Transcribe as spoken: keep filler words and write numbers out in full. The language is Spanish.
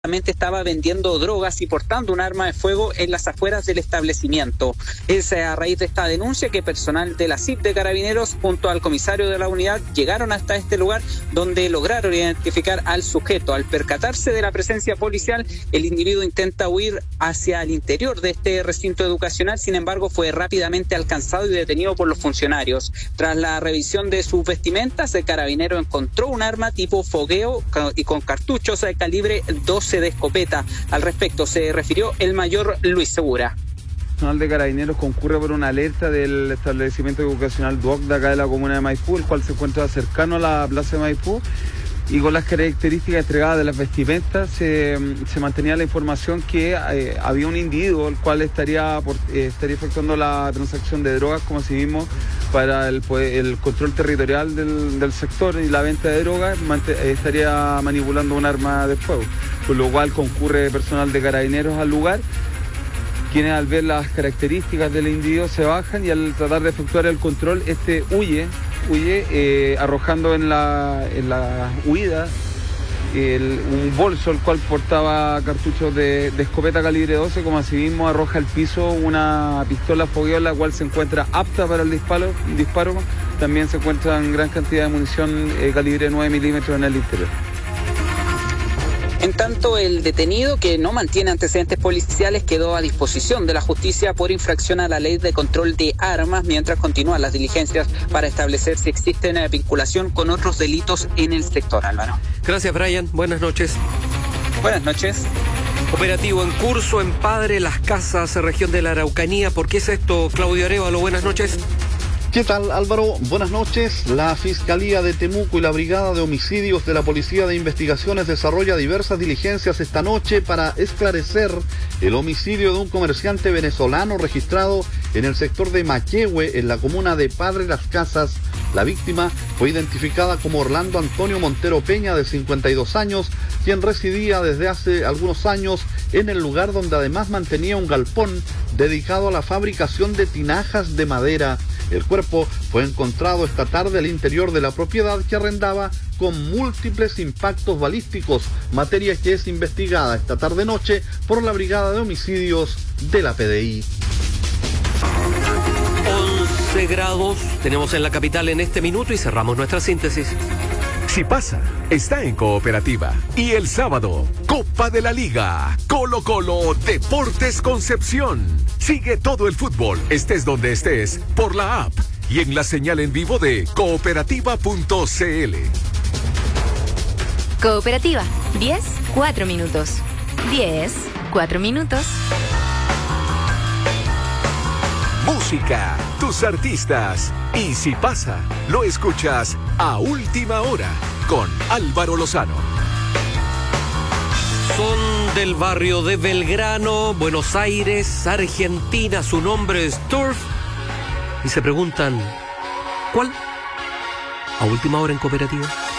estaba vendiendo drogas y portando un arma de fuego en las afueras del establecimiento. Es a raíz de esta denuncia que personal de la C I P de Carabineros junto al comisario de la unidad llegaron hasta este lugar donde lograron identificar al sujeto. Al percatarse de la presencia policial, el individuo intenta huir hacia el interior de este recinto educacional, sin embargo fue rápidamente alcanzado y detenido por los funcionarios. Tras la revisión de sus vestimentas, el carabinero encontró un arma tipo fogueo y con cartuchos de calibre doce de escopeta. Al respecto se refirió el mayor Luis Segura. El personal de Carabineros concurre por una alerta del establecimiento educacional Duoc de acá de la comuna de Maipú, el cual se encuentra cercano a la plaza de Maipú, y con las características entregadas de las vestimentas se, se mantenía la información que eh, había un individuo el cual estaría, por, eh, estaría efectuando la transacción de drogas, como así mismo para el, el control territorial del, del sector y la venta de drogas, mante, estaría manipulando un arma de fuego, por lo cual concurre personal de Carabineros al lugar, quienes al ver las características del individuo se bajan y al tratar de efectuar el control, este huye, huye eh, arrojando en la, en la huida el, un bolso el cual portaba cartuchos de, de escopeta calibre doce, como asimismo arroja al piso una pistola fogueo la cual se encuentra apta para el disparo, disparo. También se encuentran gran cantidad de munición eh, calibre nueve milímetros en el interior. En tanto, el detenido, que no mantiene antecedentes policiales, quedó a disposición de la justicia por infracción a la ley de control de armas, mientras continúan las diligencias para establecer si existe una vinculación con otros delitos en el sector. Álvaro. Gracias, Brian. Buenas noches. Buenas noches. Operativo en curso en Padre Las Casas, región de la Araucanía. ¿Por qué es esto, Claudio Arévalo? Buenas noches. ¿Qué tal, Álvaro? Buenas noches. La Fiscalía de Temuco y la Brigada de Homicidios de la Policía de Investigaciones desarrolla diversas diligencias esta noche para esclarecer el homicidio de un comerciante venezolano registrado en el sector de Maquehue, en la comuna de Padre Las Casas. La víctima fue identificada como Orlando Antonio Montero Peña, de cincuenta y dos años, quien residía desde hace algunos años en el lugar donde además mantenía un galpón dedicado a la fabricación de tinajas de madera. El cuerpo fue encontrado esta tarde al interior de la propiedad que arrendaba con múltiples impactos balísticos, materia que es investigada esta tarde-noche por la Brigada de Homicidios de la P D I. once grados tenemos en la capital en este minuto y cerramos nuestra síntesis. Si pasa, está en Cooperativa. Y el sábado, Copa de la Liga, Colo Colo Deportes Concepción. Sigue todo el fútbol, estés donde estés, por la app y en la señal en vivo de cooperativa punto c l. Cooperativa, diez, cuatro minutos. diez, cuatro minutos. Música, tus artistas. Y si pasa, lo escuchas a última hora con Álvaro Lozano. Son del barrio de Belgrano, Buenos Aires, Argentina. Su nombre es Turf. Y se preguntan, ¿cuál? A última hora en Cooperativa.